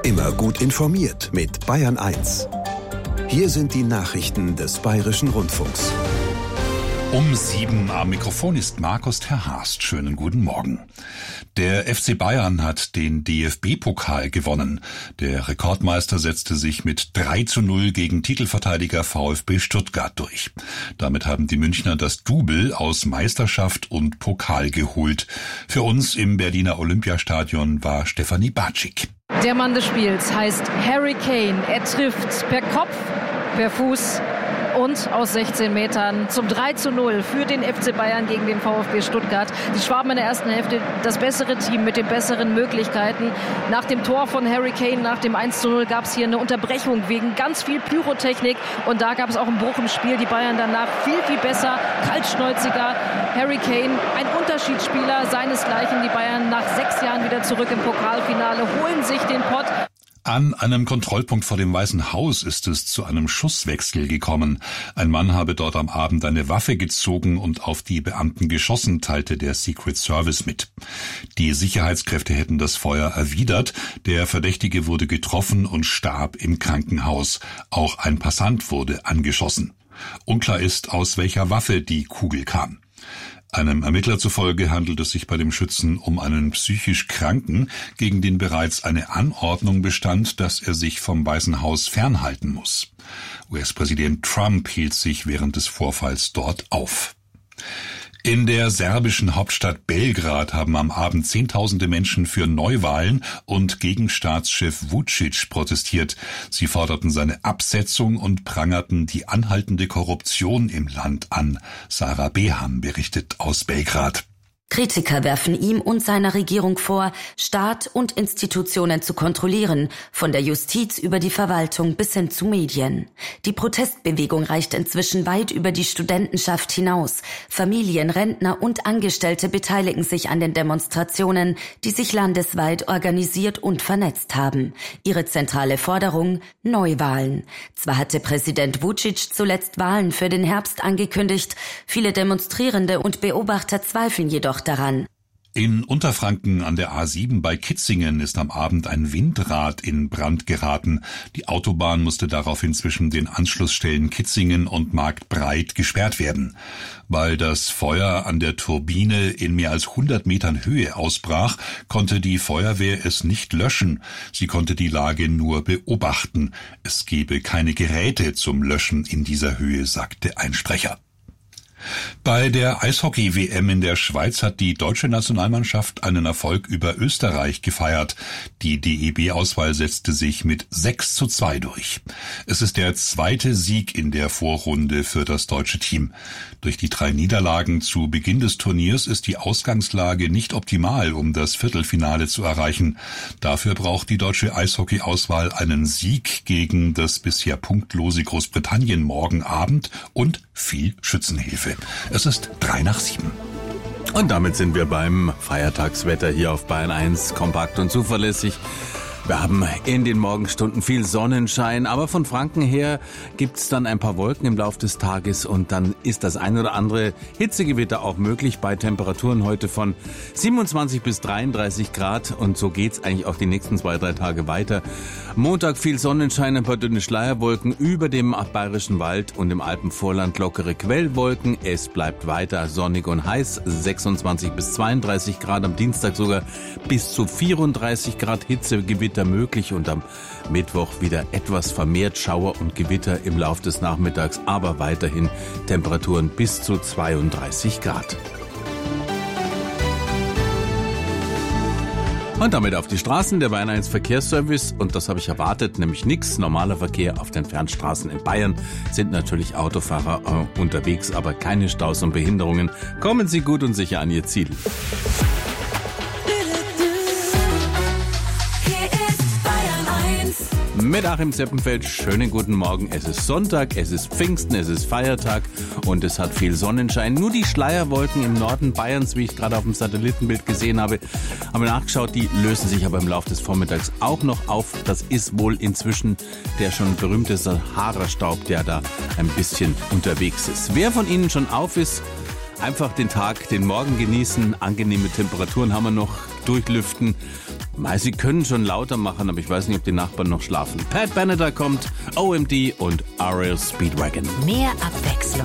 Immer gut informiert mit Bayern 1. Hier sind die Nachrichten des Bayerischen Rundfunks. Um 7 am Mikrofon ist Markus Terhast. Schönen guten Morgen. Der FC Bayern hat den DFB-Pokal gewonnen. Der Rekordmeister setzte sich mit 3:0 gegen Titelverteidiger VfB Stuttgart durch. Damit haben die Münchner das Double aus Meisterschaft und Pokal geholt. Für uns im Berliner Olympiastadion war Stefanie Batschik. Der Mann des Spiels heißt Harry Kane. Er trifft per Kopf, per Fuß und aus 16 Metern zum 3:0 für den FC Bayern gegen den VfB Stuttgart. Die Schwaben in der ersten Hälfte das bessere Team mit den besseren Möglichkeiten. Nach dem Tor von Harry Kane, nach dem 1:0, gab es hier eine Unterbrechung wegen ganz viel Pyrotechnik. Und da gab es auch einen Bruch im Spiel. Die Bayern danach viel, viel besser, kaltschnäuziger. Harry Kane, ein Unterschiedsspieler seinesgleichen. Die Bayern nach 6 Jahren wieder zurück im Pokalfinale, holen sich den Pott. An einem Kontrollpunkt vor dem Weißen Haus ist es zu einem Schusswechsel gekommen. Ein Mann habe dort am Abend eine Waffe gezogen und auf die Beamten geschossen, teilte der Secret Service mit. Die Sicherheitskräfte hätten das Feuer erwidert. Der Verdächtige wurde getroffen und starb im Krankenhaus. Auch ein Passant wurde angeschossen. Unklar ist, aus welcher Waffe die Kugel kam. Einem Ermittler zufolge handelt es sich bei dem Schützen um einen psychisch Kranken, gegen den bereits eine Anordnung bestand, dass er sich vom Weißen Haus fernhalten muss. US-Präsident Trump hielt sich während des Vorfalls dort auf. In der serbischen Hauptstadt Belgrad haben am Abend Zehntausende Menschen für Neuwahlen und gegen Staatschef Vučić protestiert. Sie forderten seine Absetzung und prangerten die anhaltende Korruption im Land an. Sarah Beham berichtet aus Belgrad. Kritiker werfen ihm und seiner Regierung vor, Staat und Institutionen zu kontrollieren, von der Justiz über die Verwaltung bis hin zu Medien. Die Protestbewegung reicht inzwischen weit über die Studentenschaft hinaus. Familien, Rentner und Angestellte beteiligen sich an den Demonstrationen, die sich landesweit organisiert und vernetzt haben. Ihre zentrale Forderung: Neuwahlen. Zwar hatte Präsident Vučić zuletzt Wahlen für den Herbst angekündigt, viele Demonstrierende und Beobachter zweifeln jedoch daran. In Unterfranken an der A7 bei Kitzingen ist am Abend ein Windrad in Brand geraten. Die Autobahn musste daraufhin zwischen den Anschlussstellen Kitzingen und Marktbreit gesperrt werden. Weil das Feuer an der Turbine in mehr als 100 Metern Höhe ausbrach, konnte die Feuerwehr es nicht löschen. Sie konnte die Lage nur beobachten. Es gebe keine Geräte zum Löschen in dieser Höhe, sagte ein Sprecher. Bei der Eishockey-WM in der Schweiz hat die deutsche Nationalmannschaft einen Erfolg über Österreich gefeiert. Die DEB-Auswahl setzte sich mit 6:2 durch. Es ist der zweite Sieg in der Vorrunde für das deutsche Team. Durch die 3 Niederlagen zu Beginn des Turniers ist die Ausgangslage nicht optimal, um das Viertelfinale zu erreichen. Dafür braucht die deutsche Eishockey-Auswahl einen Sieg gegen das bisher punktlose Großbritannien morgen Abend und viel Schützenhilfe. Es ist 6:03. Und damit sind wir beim Feiertagswetter hier auf Bayern 1, kompakt und zuverlässig. Wir haben in den Morgenstunden viel Sonnenschein, aber von Franken her gibt's dann ein paar Wolken im Laufe des Tages und dann ist das ein oder andere Hitzegewitter auch möglich bei Temperaturen heute von 27 bis 33 Grad und so geht's eigentlich auch die nächsten 2-3 Tage weiter. Montag viel Sonnenschein, ein paar dünne Schleierwolken über dem Bayerischen Wald und im Alpenvorland lockere Quellwolken. Es bleibt weiter sonnig und heiß, 26 bis 32 Grad, am Dienstag sogar bis zu 34 Grad Hitzegewitter möglich und am Mittwoch wieder etwas vermehrt Schauer und Gewitter im Lauf des Nachmittags, aber weiterhin Temperaturen bis zu 32 Grad. Und damit auf die Straßen, der Bayern 1 Verkehrsservice. Und das habe ich erwartet, nämlich nichts. Normaler Verkehr auf den Fernstraßen in Bayern sind natürlich Autofahrer unterwegs, aber keine Staus und Behinderungen. Kommen Sie gut und sicher an Ihr Ziel. Mit Achim Zeppenfeld, schönen guten Morgen. Es ist Sonntag, es ist Pfingsten, es ist Feiertag und es hat viel Sonnenschein. Nur die Schleierwolken im Norden Bayerns, wie ich gerade auf dem Satellitenbild gesehen habe, haben wir nachgeschaut, die lösen sich aber im Laufe des Vormittags auch noch auf. Das ist wohl inzwischen der schon berühmte Sahara-Staub, der da ein bisschen unterwegs ist. Wer von Ihnen schon auf ist, einfach den Tag, den Morgen genießen. Angenehme Temperaturen haben wir noch, durchlüften. Sie können schon lauter machen, aber ich weiß nicht, ob die Nachbarn noch schlafen. Pat Benatar kommt, OMD und RL Speedwagon. Mehr Abwechslung.